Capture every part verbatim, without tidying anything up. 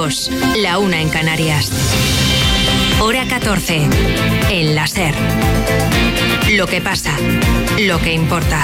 dos, la una en Canarias. Hora catorce, en la SER. Lo que pasa, lo que importa.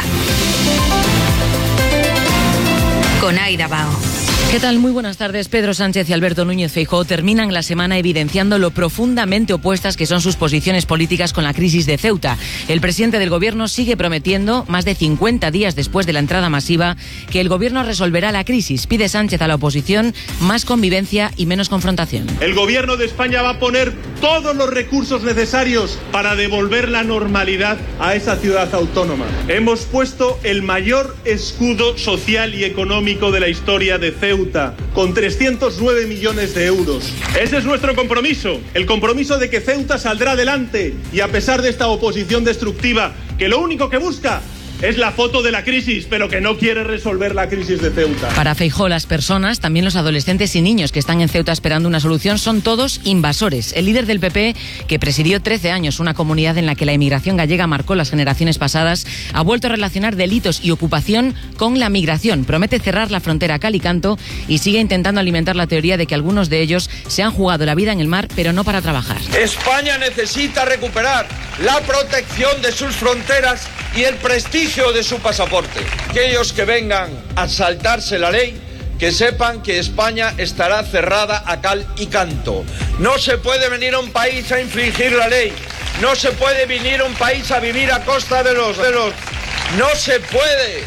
Con Aida Bao. ¿Qué tal? Muy buenas tardes. Pedro Sánchez y Alberto Núñez Feijóo terminan la semana evidenciando lo profundamente opuestas que son sus posiciones políticas con la crisis de Ceuta. El presidente del Gobierno sigue prometiendo, más de cincuenta días después de la entrada masiva, que el Gobierno resolverá la crisis. Pide Sánchez a la oposición más convivencia y menos confrontación. El Gobierno de España va a poner todos los recursos necesarios para devolver la normalidad a esa ciudad autónoma. Hemos puesto el mayor escudo social y económico de la historia de Ceuta, con trescientos nueve millones de euros. Ese es nuestro compromiso, el compromiso de que Ceuta saldrá adelante y a pesar de esta oposición destructiva, que lo único que busca es la foto de la crisis, pero que no quiere resolver la crisis de Ceuta. Para Feijóo, las personas, también los adolescentes y niños que están en Ceuta esperando una solución, son todos invasores. El líder del P P, que presidió trece años una comunidad en la que la inmigración gallega marcó las generaciones pasadas, ha vuelto a relacionar delitos y ocupación con la migración. Promete cerrar la frontera a cal y canto y sigue intentando alimentar la teoría de que algunos de ellos se han jugado la vida en el mar, pero no para trabajar. España necesita recuperar la protección de sus fronteras y el prestigio de su pasaporte. Aquellos que vengan a saltarse la ley, que sepan que España estará cerrada a cal y canto. No se puede venir a un país a infringir la ley. No se puede venir a un país a vivir a costa de los... De los... No se puede.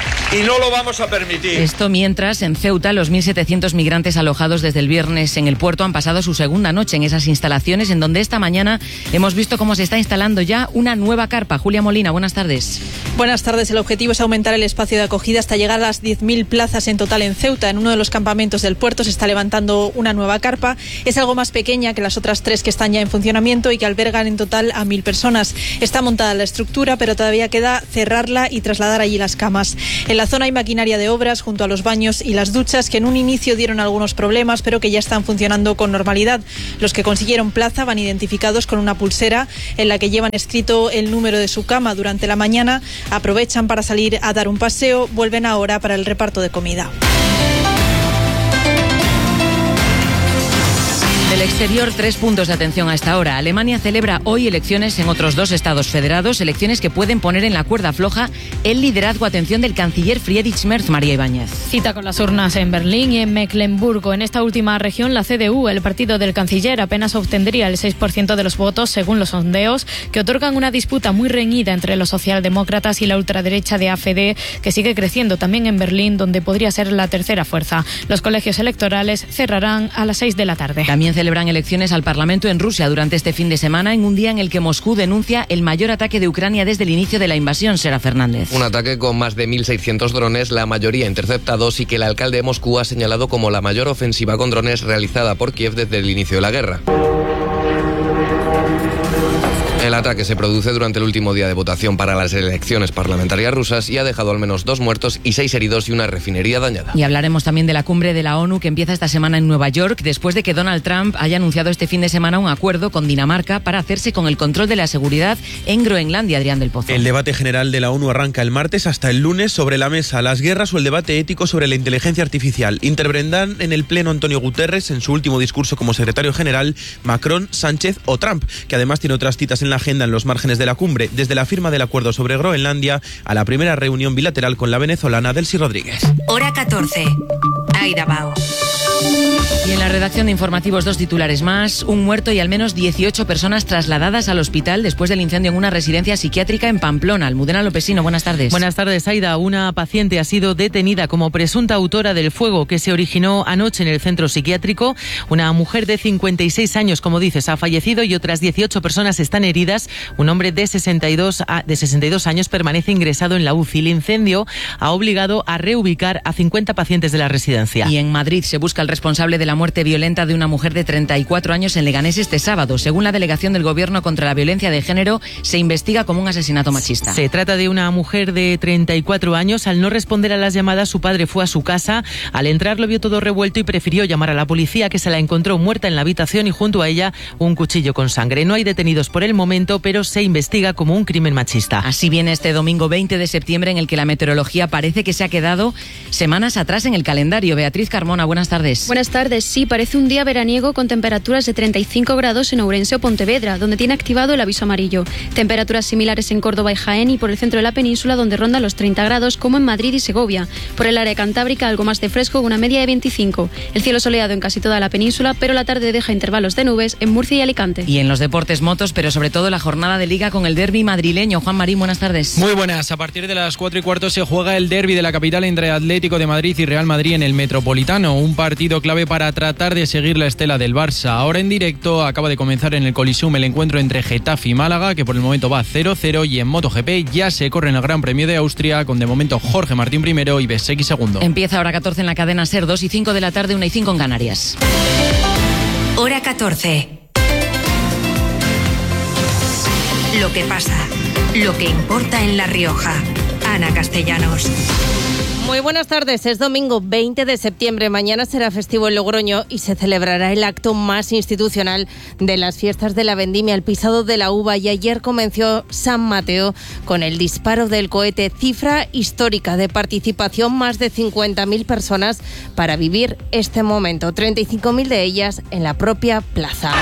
Y no lo vamos a permitir. Esto mientras, en Ceuta, los mil setecientos migrantes alojados desde el viernes en el puerto han pasado su segunda noche en esas instalaciones, en donde esta mañana hemos visto cómo se está instalando ya una nueva carpa. Julia Molina, buenas tardes. Buenas tardes. El objetivo es aumentar el espacio de acogida hasta llegar a las diez mil plazas en total en Ceuta. En uno de los campamentos del puerto se está levantando una nueva carpa. Es algo más pequeña que las otras tres que están ya en funcionamiento y que albergan en total a mil personas. Está montada la estructura, pero todavía queda cerrarla y trasladar allí las camas. En la zona hay maquinaria de obras junto a los baños y las duchas que en un inicio dieron algunos problemas, pero que ya están funcionando con normalidad. Los que consiguieron plaza van identificados con una pulsera en la que llevan escrito el número de su cama. Durante la mañana aprovechan para salir a dar un paseo, vuelven ahora para el reparto de comida. Del exterior, tres puntos de atención a esta hora. Alemania celebra hoy elecciones en otros dos estados federados, elecciones que pueden poner en la cuerda floja el liderazgo, atención, del canciller Friedrich Merz. María Ibáñez. Cita con las urnas en Berlín y en Mecklemburgo. En esta última región, la C D U, el partido del canciller, apenas obtendría el seis por ciento de los votos, según los sondeos, que otorgan una disputa muy reñida entre los socialdemócratas y la ultraderecha de A F D, que sigue creciendo también en Berlín, donde podría ser la tercera fuerza. Los colegios electorales cerrarán a las seis de la tarde. También celebran elecciones al Parlamento en Rusia durante este fin de semana, en un día en el que Moscú denuncia el mayor ataque de Ucrania desde el inicio de la invasión. Sera Fernández. Un ataque con más de mil seiscientos drones, la mayoría interceptados, y que el alcalde de Moscú ha señalado como la mayor ofensiva con drones realizada por Kiev desde el inicio de la guerra. El ataque se produce durante el último día de votación para las elecciones parlamentarias rusas y ha dejado al menos dos muertos y seis heridos y una refinería dañada. Y hablaremos también de la cumbre de la ONU que empieza esta semana en Nueva York, después de que Donald Trump haya anunciado este fin de semana un acuerdo con Dinamarca para hacerse con el control de la seguridad en Groenlandia. Adrián del Pozo. El debate general de la ONU arranca el martes hasta el lunes. Sobre la mesa, las guerras o el debate ético sobre la inteligencia artificial. Intervendrán en el pleno Antonio Guterres en su último discurso como secretario general, Macron, Sánchez o Trump, que además tiene otras citas en la agenda en los márgenes de la cumbre, desde la firma del acuerdo sobre Groenlandia a la primera reunión bilateral con la venezolana Delcy Rodríguez. Hora catorce. Aida Bao. Y en la redacción de informativos, dos titulares más. Un muerto y al menos dieciocho personas trasladadas al hospital después del incendio en una residencia psiquiátrica en Pamplona. Almudena Lopesino, buenas tardes. Buenas tardes, Aida. Una paciente ha sido detenida como presunta autora del fuego que se originó anoche en el centro psiquiátrico. Una mujer de cincuenta y seis años, como dices, ha fallecido y otras dieciocho personas están heridas. Un hombre de sesenta y dos, de sesenta y dos años permanece ingresado en la U C I. El incendio ha obligado a reubicar a cincuenta pacientes de la residencia. Y en Madrid se busca el responsable de la muerte violenta de una mujer de treinta y cuatro años en Leganés este sábado. Según la delegación del Gobierno contra la Violencia de Género, se investiga como un asesinato machista. Se trata de una mujer de treinta y cuatro años. Al no responder a las llamadas, su padre fue a su casa. Al entrar lo vio todo revuelto y prefirió llamar a la policía, que se la encontró muerta en la habitación y junto a ella un cuchillo con sangre. No hay detenidos por el momento, pero se investiga como un crimen machista. Así viene este domingo veinte de septiembre, en el que la meteorología parece que se ha quedado semanas atrás en el calendario. Beatriz Carmona, buenas tardes. tardes. Buenas tardes. Sí, parece un día veraniego con temperaturas de treinta y cinco grados en Ourense o Pontevedra, donde tiene activado el aviso amarillo. Temperaturas similares en Córdoba y Jaén y por el centro de la península, donde rondan los treinta grados, como en Madrid y Segovia. Por el área cantábrica, algo más de fresco, una media de veinticinco. El cielo soleado en casi toda la península, pero la tarde deja intervalos de nubes en Murcia y Alicante. Y en los deportes, motos, pero sobre todo la jornada de Liga con el derbi madrileño. Juan Marín, buenas tardes. Muy buenas. A partir de las cuatro y cuarto se juega el derbi de la capital entre Atlético de Madrid y Real Madrid en el Metropolitano. Un partido clave para tratar de seguir la estela del Barça. Ahora en directo acaba de comenzar en el Coliseum el encuentro entre Getafe y Málaga, que por el momento va cero cero, y en MotoGP ya se corre en el Gran Premio de Austria con de momento Jorge Martín primero y Bezzecchi segundo. Empieza hora catorce en la cadena SER, dos y cinco de la tarde, una y cinco en Canarias. Hora catorce. Lo que pasa, lo que importa en La Rioja. Ana Castellanos. Muy buenas tardes, es domingo veinte de septiembre, mañana será festivo en Logroño y se celebrará el acto más institucional de las fiestas de la vendimia, el pisado de la uva, y ayer comenzó San Mateo con el disparo del cohete, cifra histórica de participación, más de cincuenta mil personas para vivir este momento, treinta y cinco mil de ellas en la propia plaza.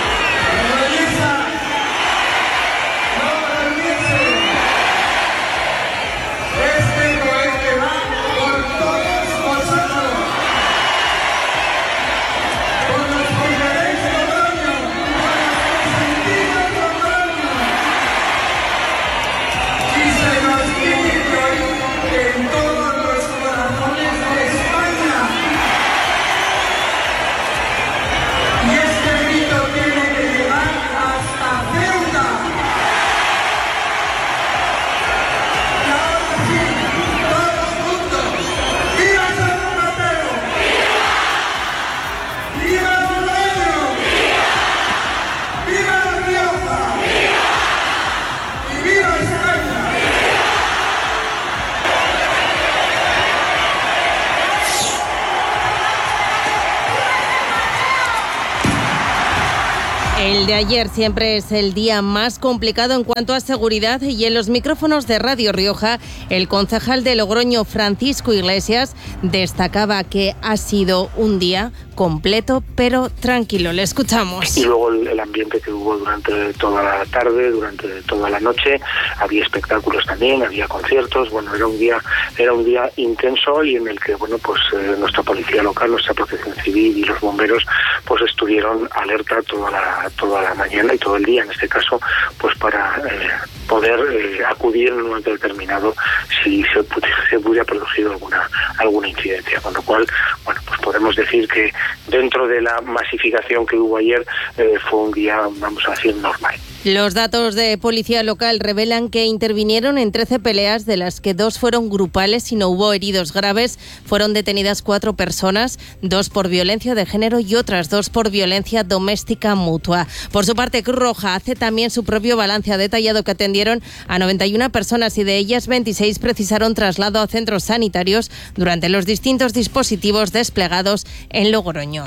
El de ayer siempre es el día más complicado en cuanto a seguridad, y en los micrófonos de Radio Rioja el concejal de Logroño, Francisco Iglesias, destacaba que ha sido un día completo pero tranquilo. Le escuchamos. Y luego el, el ambiente que hubo durante toda la tarde, durante toda la noche, había espectáculos también, había conciertos. Bueno, era un día era un día intenso y en el que bueno pues eh, nuestra policía local, nuestra protección civil y los bomberos pues estuvieron alerta toda la toda la mañana y todo el día, en este caso, pues para eh, poder eh, acudir en un momento determinado si se, se hubiera producido alguna alguna incidencia, con lo cual, bueno, pues podemos decir que dentro de la masificación que hubo ayer eh, fue un día, vamos a decir, normal. Los datos de policía local revelan que intervinieron en trece peleas, de las que dos fueron grupales y no hubo heridos graves. Fueron detenidas cuatro personas, dos por violencia de género y otras dos por violencia doméstica mutua. Por su parte, Cruz Roja hace también su propio balance. Ha detallado que atendieron a noventa y una personas y de ellas veintiséis precisaron traslado a centros sanitarios durante los distintos dispositivos desplegados en Logroño.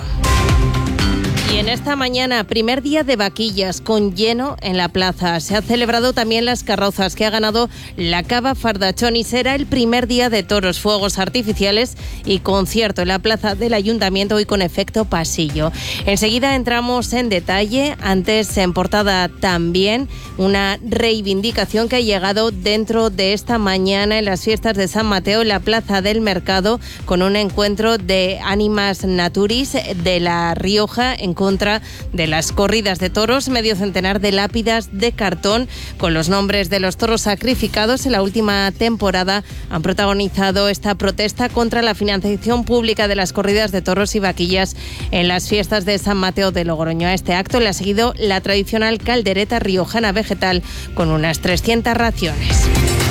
Y en esta mañana, primer día de vaquillas con lleno en la plaza. Se han celebrado también las carrozas que ha ganado la Cava Fardachón y será el primer día de toros, fuegos artificiales y concierto en la plaza del Ayuntamiento y con efecto pasillo. Enseguida entramos en detalle. Antes, en portada también, una reivindicación que ha llegado dentro de esta mañana en las fiestas de San Mateo en la Plaza del Mercado, con un encuentro de Ánimas Naturis de La Rioja en contra de las corridas de toros. Medio centenar de lápidas de cartón con los nombres de los toros sacrificados en la última temporada han protagonizado esta protesta contra la financiación pública de las corridas de toros y vaquillas en las fiestas de San Mateo de Logroño. A este acto le ha seguido la tradicional caldereta riojana vegetal con unas trescientas raciones.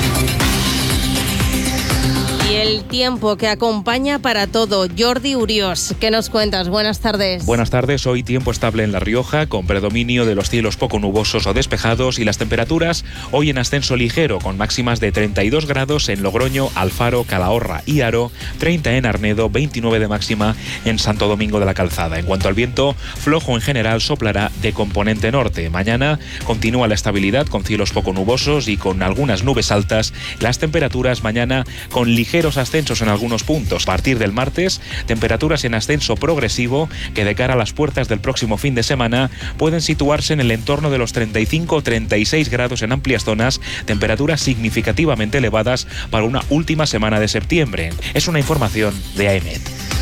Y el tiempo que acompaña para todo. Jordi Urios, ¿qué nos cuentas? Buenas tardes. Buenas tardes. Hoy tiempo estable en La Rioja, con predominio de los cielos poco nubosos o despejados, y las temperaturas hoy en ascenso ligero, con máximas de treinta y dos grados en Logroño, Alfaro, Calahorra y Haro, treinta en Arnedo, veintinueve de máxima en Santo Domingo de la Calzada. En cuanto al viento, flojo en general, soplará de componente norte. Mañana continúa la estabilidad con cielos poco nubosos y con algunas nubes altas. Las temperaturas mañana con ligero ligeros ascensos en algunos puntos. A partir del martes, temperaturas en ascenso progresivo que de cara a las puertas del próximo fin de semana pueden situarse en el entorno de los treinta y cinco o treinta y seis grados en amplias zonas, temperaturas significativamente elevadas para una última semana de septiembre. Es una información de AEMET.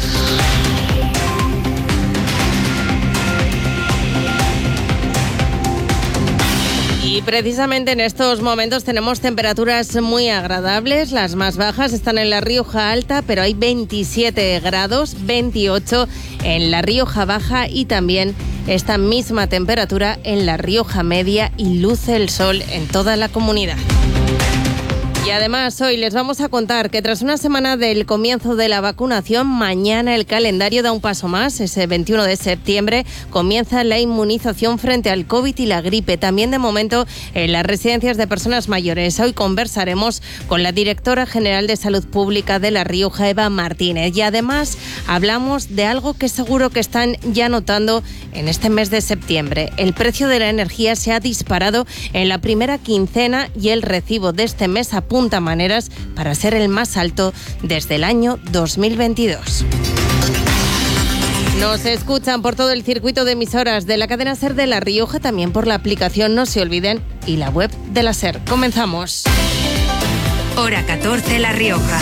Y precisamente en estos momentos tenemos temperaturas muy agradables. Las más bajas están en la Rioja Alta, pero hay veintisiete grados, veintiocho en la Rioja Baja y también esta misma temperatura en la Rioja Media, y luce el sol en toda la comunidad. Y además hoy les vamos a contar que tras una semana del comienzo de la vacunación, mañana el calendario da un paso más. Ese veintiuno de septiembre comienza la inmunización frente al COVID y la gripe, también de momento en las residencias de personas mayores. Hoy conversaremos con la directora general de Salud Pública de La Rioja, Eva Martínez. Y además hablamos de algo que seguro que están ya notando en este mes de septiembre. El precio de la energía se ha disparado en la primera quincena y el recibo de este mes apunta maneras para ser el más alto desde el año dos mil veintidós. Nos escuchan por todo el circuito de emisoras de la cadena SER de La Rioja, también por la aplicación No Se Olviden y la web de la SER. Comenzamos. Hora catorce, La Rioja.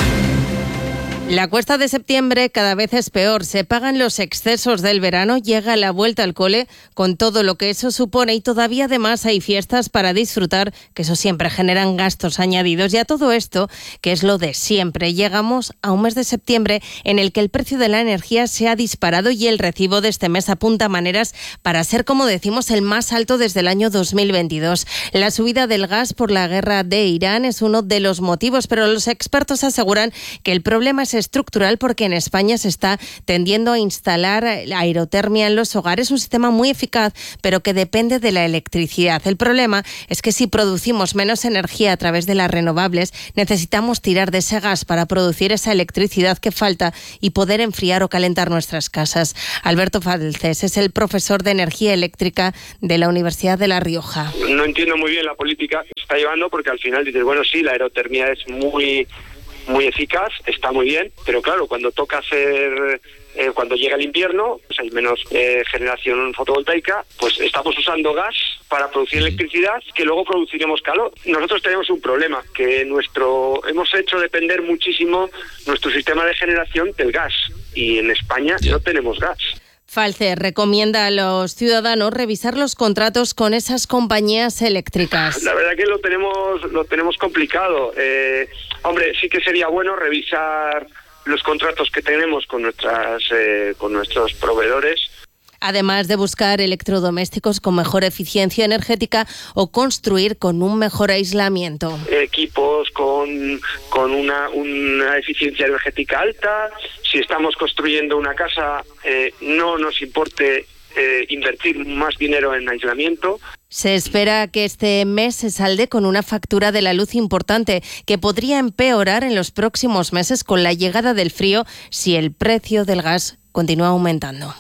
La cuesta de septiembre cada vez es peor. Se pagan los excesos del verano, llega la vuelta al cole con todo lo que eso supone, y todavía además hay fiestas para disfrutar, que eso siempre generan gastos añadidos. Y a todo esto, que es lo de siempre, llegamos a un mes de septiembre en el que el precio de la energía se ha disparado y el recibo de este mes apunta maneras para ser, como decimos, el más alto desde el año dos mil veintidós. La subida del gas por la guerra de Irán es uno de los motivos, pero los expertos aseguran que el problema es estructural, porque en España se está tendiendo a instalar la aerotermia en los hogares, un sistema muy eficaz, pero que depende de la electricidad. El problema es que si producimos menos energía a través de las renovables, necesitamos tirar de ese gas para producir esa electricidad que falta y poder enfriar o calentar nuestras casas. Alberto Falces es el profesor de energía eléctrica de la Universidad de La Rioja. No entiendo muy bien la política que se está llevando, porque al final dices, bueno, sí, la aerotermia es muy muy eficaz, está muy bien, pero claro, cuando toca hacer, eh, cuando llega el invierno, pues hay menos eh, generación fotovoltaica, pues estamos usando gas para producir electricidad, que luego produciremos calor. Nosotros tenemos un problema, que nuestro hemos hecho depender muchísimo nuestro sistema de generación del gas, y en España no tenemos gas. Falces recomienda a los ciudadanos revisar los contratos con esas compañías eléctricas. La verdad que lo tenemos lo tenemos complicado. Eh, hombre, sí que sería bueno revisar los contratos que tenemos con nuestras eh, con nuestros proveedores. Además de buscar electrodomésticos con mejor eficiencia energética o construir con un mejor aislamiento. Equipos con, con una, una eficiencia energética alta. Si estamos construyendo una casa, eh, no nos importe eh, invertir más dinero en aislamiento. Se espera que este mes se salde con una factura de la luz importante, que podría empeorar en los próximos meses con la llegada del frío si el precio del gas continúa aumentando.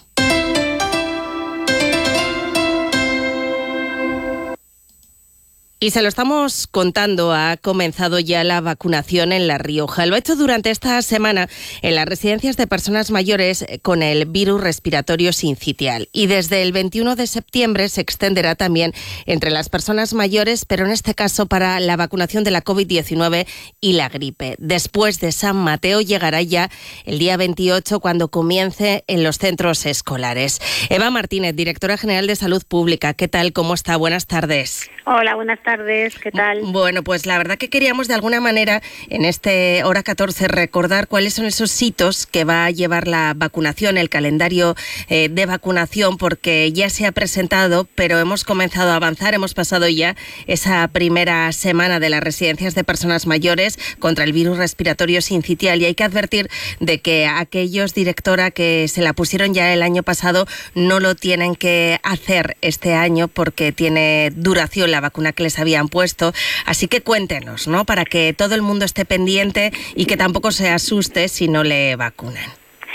Y se lo estamos contando, ha comenzado ya la vacunación en La Rioja. Lo ha hecho durante esta semana en las residencias de personas mayores con el virus respiratorio sincitial. Y desde el veintiuno de septiembre se extenderá también entre las personas mayores, pero en este caso para la vacunación de la covid diecinueve y la gripe. Después de San Mateo llegará ya el día veintiocho, cuando comience en los centros escolares. Eva Martínez, directora general de Salud Pública. ¿Qué tal? ¿Cómo está? Buenas tardes. Hola, buenas tardes. ¿Qué tal? Bueno, pues la verdad que queríamos de alguna manera en este Hora catorce recordar cuáles son esos hitos que va a llevar la vacunación, el calendario eh, de vacunación, porque ya se ha presentado, pero hemos comenzado a avanzar, hemos pasado ya esa primera semana de las residencias de personas mayores contra el virus respiratorio sincitial, y hay que advertir de que aquellos, directora, que se la pusieron ya el año pasado no lo tienen que hacer este año porque tiene duración la vacuna que les habían puesto, así que cuéntenos, ¿no?, para que todo el mundo esté pendiente y que tampoco se asuste si no le vacunan.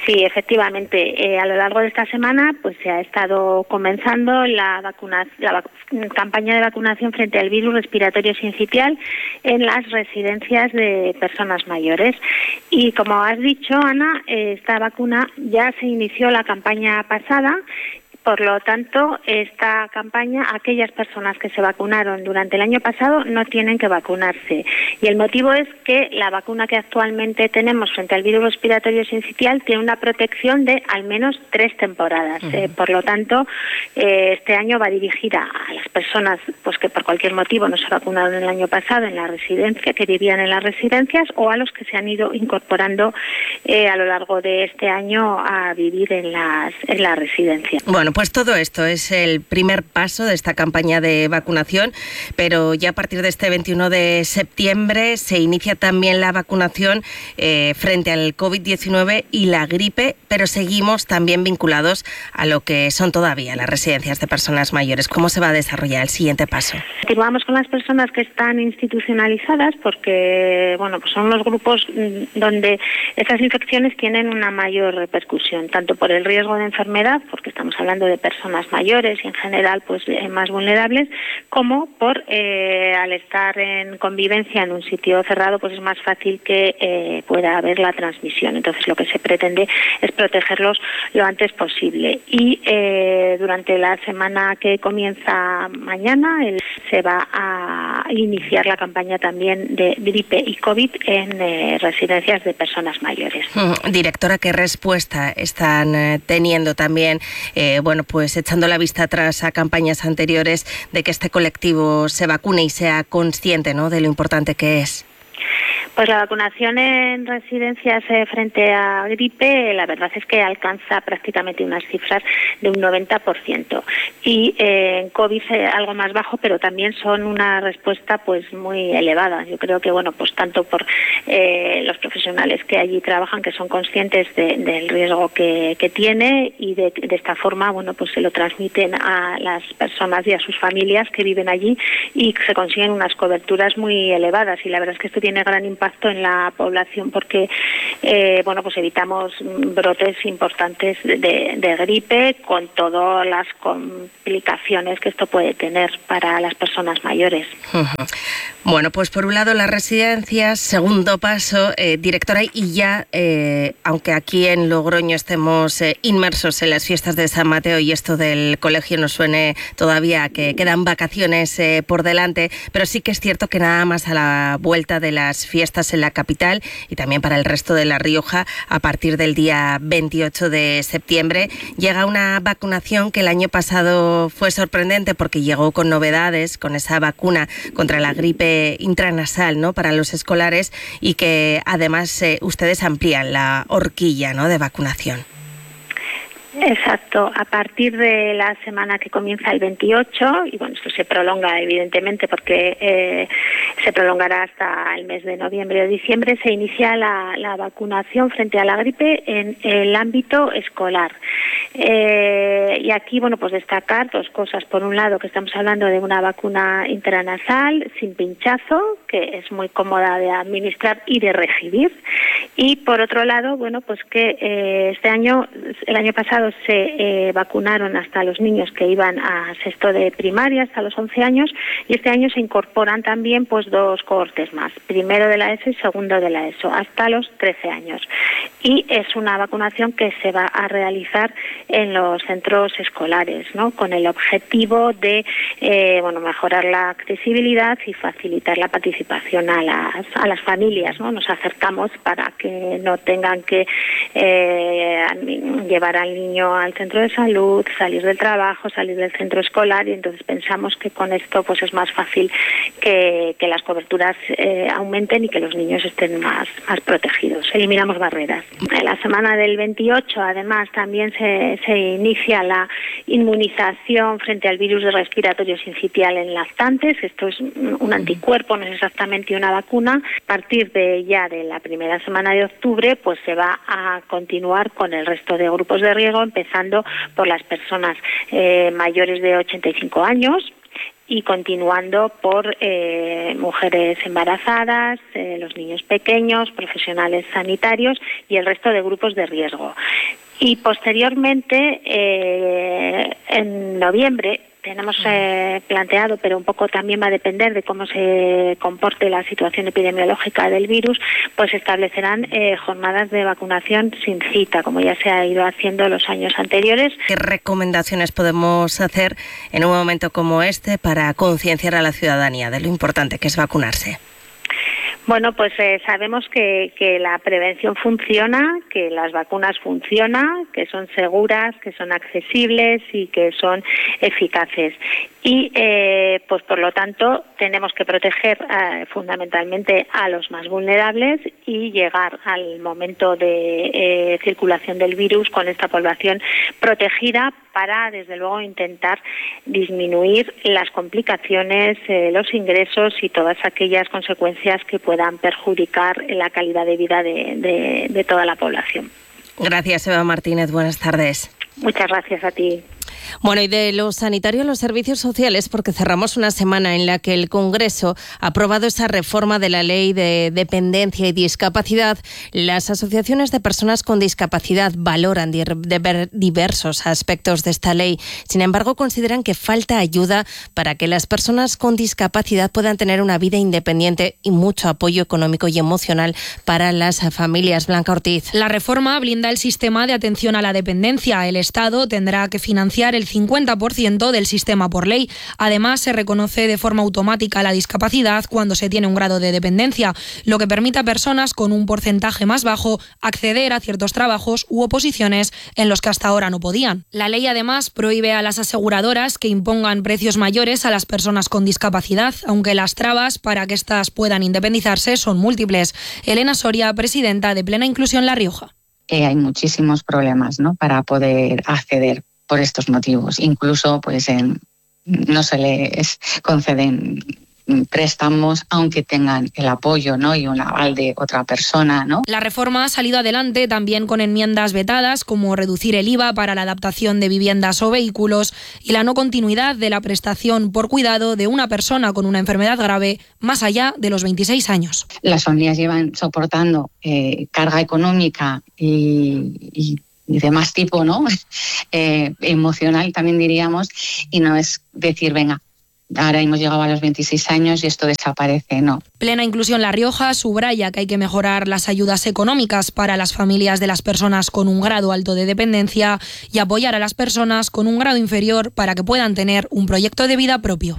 Sí, efectivamente. Eh, a lo largo de esta semana, pues se ha estado comenzando la vacuna, la vac- campaña de vacunación frente al virus respiratorio sincitial en las residencias de personas mayores. Y como has dicho, Ana, eh, esta vacuna ya se inició la campaña pasada. Por lo tanto, esta campaña, aquellas personas que se vacunaron durante el año pasado no tienen que vacunarse. Y el motivo es que la vacuna que actualmente tenemos frente al virus respiratorio sincitial tiene una protección de al menos tres temporadas. Uh-huh. Eh, por lo tanto, eh, este año va dirigida a las personas pues que por cualquier motivo no se vacunaron el año pasado en la residencia, que vivían en las residencias, o a los que se han ido incorporando eh, a lo largo de este año a vivir en las, en la residencia. Bueno, pues todo esto es el primer paso de esta campaña de vacunación, pero ya a partir de este veintiuno de septiembre se inicia también la vacunación eh, frente al covid diecinueve y la gripe, pero seguimos también vinculados a lo que son todavía las residencias de personas mayores. ¿Cómo se va a desarrollar el siguiente paso? Continuamos con las personas que están institucionalizadas porque, bueno, pues son los grupos donde estas infecciones tienen una mayor repercusión, tanto por el riesgo de enfermedad, porque estamos hablando de personas mayores y en general pues eh, más vulnerables, como por eh, al estar en convivencia en un sitio cerrado pues es más fácil que eh, pueda haber la transmisión. Entonces lo que se pretende es protegerlos lo antes posible y eh, durante la semana que comienza mañana el, se va a iniciar la campaña también de gripe y COVID en eh, residencias de personas mayores. Directora, ¿qué respuesta están eh, teniendo también eh, bueno, pues echando la vista atrás a campañas anteriores de que este colectivo se vacune y sea consciente, ¿no?, de lo importante que es? Pues la vacunación en residencias eh, frente a gripe, la verdad es que alcanza prácticamente unas cifras de un noventa por ciento. Y eh, en COVID eh, algo más bajo, pero también son una respuesta pues muy elevada. Yo creo que, bueno, pues tanto por eh, los profesionales que allí trabajan, que son conscientes de, del riesgo que, que tiene y de, de esta forma, bueno, pues se lo transmiten a las personas y a sus familias que viven allí y se consiguen unas coberturas muy elevadas. Y la verdad es que esto tiene gran impacto en la población porque eh, bueno, pues evitamos brotes importantes de, de gripe con todas las complicaciones que esto puede tener para las personas mayores. Uh-huh. Bueno, pues por un lado las residencias, segundo paso, eh, directora, y ya, eh, aunque aquí en Logroño estemos eh, inmersos en las fiestas de San Mateo y esto del colegio nos suene todavía que quedan vacaciones eh, por delante, pero sí que es cierto que nada más a la vuelta de las fiestas en la capital y también para el resto de La Rioja, a partir del día veintiocho de septiembre, llega una vacunación que el año pasado fue sorprendente porque llegó con novedades, con esa vacuna contra la gripe intranasal, ¿no?, para los escolares y que además eh, ustedes amplían la horquilla, ¿no?, de vacunación. Exacto, a partir de la semana que comienza el veintiocho, y bueno, esto se prolonga evidentemente porque eh, se prolongará hasta el mes de noviembre o diciembre, se inicia la, la vacunación frente a la gripe en el ámbito escolar. Eh, y aquí, bueno, pues destacar dos cosas. Por un lado, que estamos hablando de una vacuna intranasal sin pinchazo, que es muy cómoda de administrar y de recibir. Y por otro lado, bueno, pues que eh, este año, el año pasado se eh, vacunaron hasta los niños que iban a sexto de primaria, hasta los once años, y este año se incorporan también pues dos cohortes más, primero de la ESO y segundo de la ESO, hasta los trece años. Y es una vacunación que se va a realizar en los centros escolares, ¿no?, con el objetivo de eh, bueno, mejorar la accesibilidad y facilitar la participación a las, a las familias, ¿no? Nos acercamos para que no tengan que eh, llevar al niño al centro de salud, salir del trabajo, salir del centro escolar, y entonces pensamos que con esto pues es más fácil que, que las coberturas eh, aumenten y que los niños estén más, más protegidos. Eliminamos barreras. En la semana del veintiocho, además, también se, se inicia la inmunización frente al virus respiratorio sincitial en lactantes. Esto es un anticuerpo, no es exactamente una vacuna. A partir de ya de la primera semana de octubre, pues se va a continuar con el resto de grupos de riesgo, empezando por las personas eh, mayores de ochenta y cinco años y continuando por eh, mujeres embarazadas, eh, los niños pequeños, profesionales sanitarios y el resto de grupos de riesgo. Y posteriormente, eh, en noviembre, tenemos eh, planteado, pero un poco también va a depender de cómo se comporte la situación epidemiológica del virus, pues establecerán eh, jornadas de vacunación sin cita, como ya se ha ido haciendo los años anteriores. ¿Qué recomendaciones podemos hacer en un momento como este para concienciar a la ciudadanía de lo importante que es vacunarse? Bueno, pues eh, sabemos que, que la prevención funciona, que las vacunas funcionan, que son seguras, que son accesibles y que son eficaces. Y, eh, pues por lo tanto, tenemos que proteger eh, fundamentalmente a los más vulnerables y llegar al momento de eh, circulación del virus con esta población protegida para, desde luego, intentar disminuir las complicaciones, eh, los ingresos y todas aquellas consecuencias que puedan perjudicar la calidad de vida de, de, de toda la población. Gracias, Eva Martínez. Buenas tardes. Muchas gracias a ti. Bueno, y de los sanitarios, los servicios sociales, porque cerramos una semana en la que el Congreso ha aprobado esa reforma de la Ley de Dependencia y Discapacidad. Las asociaciones de personas con discapacidad valoran diversos aspectos de esta ley. Sin embargo, consideran que falta ayuda para que las personas con discapacidad puedan tener una vida independiente y mucho apoyo económico y emocional para las familias. Blanca Ortiz. La reforma blinda el sistema de atención a la dependencia. El Estado tendrá que financiar el cincuenta por ciento del sistema por ley. Además, se reconoce de forma automática la discapacidad cuando se tiene un grado de dependencia, lo que permite a personas con un porcentaje más bajo acceder a ciertos trabajos u oposiciones en los que hasta ahora no podían. La ley además prohíbe a las aseguradoras que impongan precios mayores a las personas con discapacidad, aunque las trabas para que éstas puedan independizarse son múltiples. Elena Soria, presidenta de Plena Inclusión La Rioja. Eh, hay muchísimos problemas, ¿no?, para poder acceder por estos motivos. Incluso pues en, no se les conceden préstamos aunque tengan el apoyo, ¿no?, y un aval de otra persona, ¿no? La reforma ha salido adelante también con enmiendas vetadas, como reducir el I V A para la adaptación de viviendas o vehículos y la no continuidad de la prestación por cuidado de una persona con una enfermedad grave más allá de los veintiséis años. Las familias llevan soportando eh, carga económica y, y y de más tipo, ¿no? Eh, emocional también diríamos, y no es decir, venga, ahora hemos llegado a los veintiséis años y esto desaparece, no. Plena Inclusión La Rioja subraya que hay que mejorar las ayudas económicas para las familias de las personas con un grado alto de dependencia y apoyar a las personas con un grado inferior para que puedan tener un proyecto de vida propio.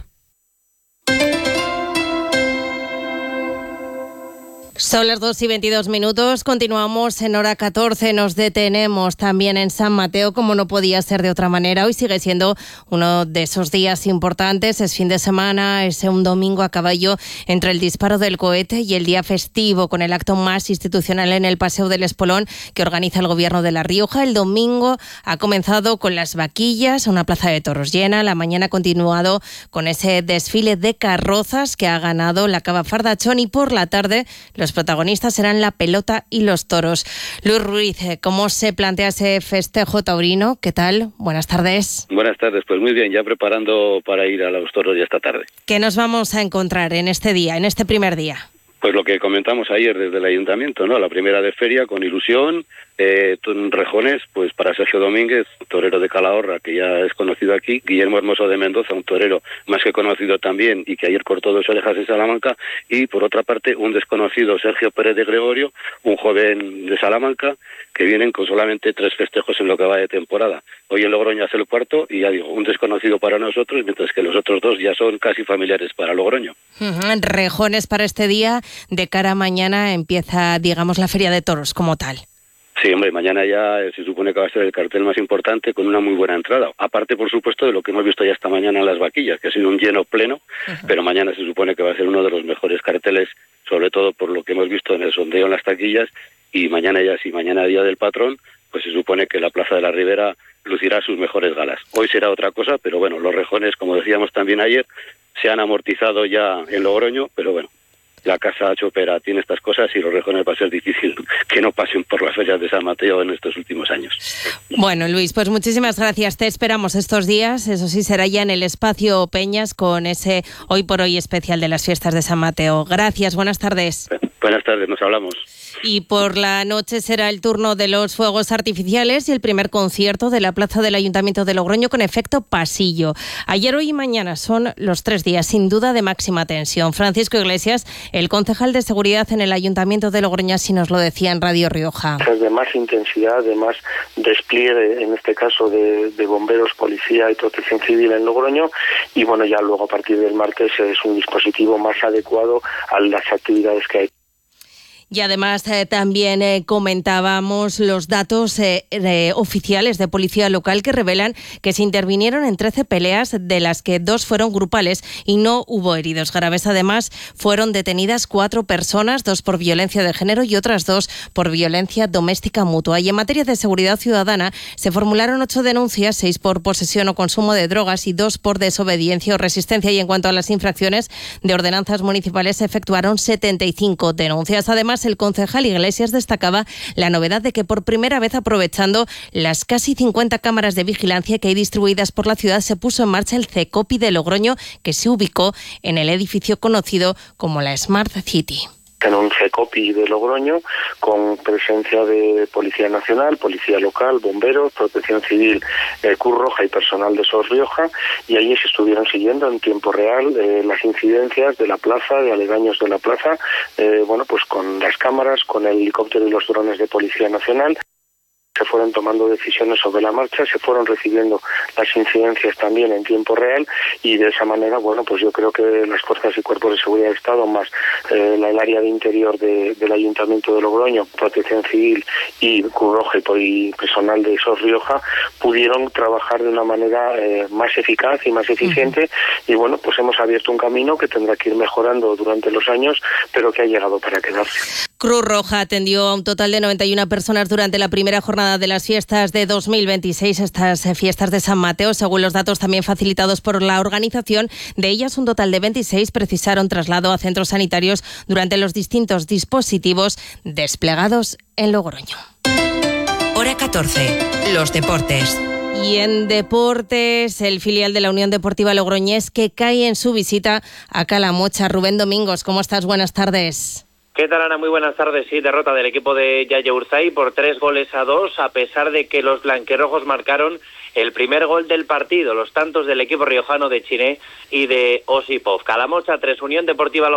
Son las dos y veintidós minutos, continuamos en hora catorce, nos detenemos también en San Mateo, como no podía ser de otra manera. Hoy sigue siendo uno de esos días importantes, es fin de semana, es un domingo a caballo entre el disparo del cohete y el día festivo, con el acto más institucional en el Paseo del Espolón que organiza el Gobierno de La Rioja. El domingo ha comenzado con las vaquillas, una plaza de toros llena, la mañana ha continuado con ese desfile de carrozas que ha ganado la Cava Fardachón y por la tarde los Los protagonistas serán la pelota y los toros. Luis Ruiz, ¿cómo se plantea ese festejo taurino? ¿Qué tal? Buenas tardes. Buenas tardes, pues muy bien, ya preparando para ir a los toros ya esta tarde. ¿Qué nos vamos a encontrar en este día, en este primer día? Pues lo que comentamos ayer desde el ayuntamiento, ¿no? La primera de feria con ilusión, eh, rejones, pues para Sergio Domínguez, torero de Calahorra, que ya es conocido aquí, Guillermo Hermoso de Mendoza, un torero más que conocido también y que ayer cortó dos orejas en Salamanca, y por otra parte un desconocido, Sergio Pérez de Gregorio, un joven de Salamanca, que vienen con solamente tres festejos en lo que va de temporada. Hoy en Logroño hace el cuarto y ya digo, un desconocido para nosotros, mientras que los otros dos ya son casi familiares para Logroño. Uh-huh. Rejones para este día, de cara a mañana empieza, digamos, la Feria de Toros como tal. Sí, hombre, mañana ya se supone que va a ser el cartel más importante con una muy buena entrada. Aparte, por supuesto, de lo que hemos visto ya esta mañana en las vaquillas, que ha sido un lleno pleno, uh-huh. Pero mañana se supone que va a ser uno de los mejores carteles, sobre todo por lo que hemos visto en el sondeo en las taquillas, y mañana ya, si mañana día del patrón, pues se supone que la Plaza de la Ribera lucirá sus mejores galas. Hoy será otra cosa, pero bueno, los rejones, como decíamos también ayer, se han amortizado ya en Logroño, pero bueno, la casa chopera tiene estas cosas y los rejones va a ser difícil que no pasen por las fechas de San Mateo en estos últimos años. Bueno, Luis, pues muchísimas gracias. Te esperamos estos días. Eso sí, será ya en el Espacio Peñas con ese Hoy por Hoy especial de las fiestas de San Mateo. Gracias, buenas tardes. Buenas tardes, nos hablamos. Y por la noche será el turno de los fuegos artificiales y el primer concierto de la plaza del Ayuntamiento de Logroño con efecto pasillo. Ayer, hoy y mañana son los tres días sin duda de máxima tensión. Francisco Iglesias, el concejal de seguridad en el Ayuntamiento de Logroño, así nos lo decía en Radio Rioja. Es de más intensidad, de más despliegue, en este caso de, de bomberos, policía y protección civil en Logroño, y bueno, ya luego a partir del martes es un dispositivo más adecuado a las actividades que hay. Y además eh, también eh, comentábamos los datos eh, eh, oficiales de policía local que revelan que se intervinieron en trece peleas, de las que dos fueron grupales y no hubo heridos graves. Además, fueron detenidas cuatro personas, dos por violencia de género y otras dos por violencia doméstica mutua. Y en materia de seguridad ciudadana se formularon ocho denuncias, seis por posesión o consumo de drogas y dos por desobediencia o resistencia. Y en cuanto a las infracciones de ordenanzas municipales, se efectuaron setenta y cinco denuncias. Además, el concejal Iglesias destacaba la novedad de que por primera vez, aprovechando las casi cincuenta cámaras de vigilancia que hay distribuidas por la ciudad, se puso en marcha el CECOPI de Logroño, que se ubicó en el edificio conocido como la Smart City. En un CECOPI de Logroño con presencia de Policía Nacional, Policía Local, Bomberos, Protección Civil, eh, Cruz Roja y personal de SOS Rioja, y allí se estuvieron siguiendo en tiempo real eh, las incidencias de la plaza, de aledaños de la plaza, eh, bueno, pues con las cámaras, con el helicóptero y los drones de Policía Nacional. Se fueron tomando decisiones sobre la marcha, se fueron recibiendo las incidencias también en tiempo real, y de esa manera, bueno, pues yo creo que las fuerzas y cuerpos de seguridad del Estado, más eh, el área de interior de, del Ayuntamiento de Logroño, Protección Civil y Cruz Roja y eversonal de SOS Rioja, pudieron trabajar de una manera eh, más eficaz y más eficiente. Uh-huh. Y bueno, pues hemos abierto un camino que tendrá que ir mejorando durante los años, pero que ha llegado para quedarse. Cruz Roja atendió a un total de noventa y una personas durante la primera jornada de las fiestas de dos mil veintiséis, estas fiestas de San Mateo. Según los datos también facilitados por la organización, de ellas un total de veintiséis precisaron traslado a centros sanitarios durante los distintos dispositivos desplegados en Logroño. Hora catorce, los deportes. Y en deportes, el filial de la Unión Deportiva Logroñés que cae en su visita a Calamocha. Rubén Domingos, ¿cómo estás? Buenas tardes. ¿Qué tal, Ana? Muy buenas tardes. Sí, derrota del equipo de Yaya Urzay por tres goles a dos, a pesar de que los blanquerrojos marcaron el primer gol del partido, los tantos del equipo riojano de Chiné y de Osipov. Calamocha tres, Unión Deportiva